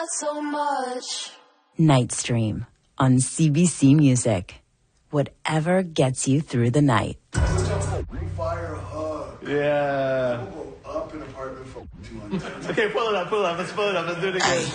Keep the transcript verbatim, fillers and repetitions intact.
So much. Nightstream on C B C Music. Whatever gets you through the night. Fire hug. Yeah. We'll go up an apartment for two hundred. Okay, pull it up, pull it up. Let's pull it up. Let's do it again.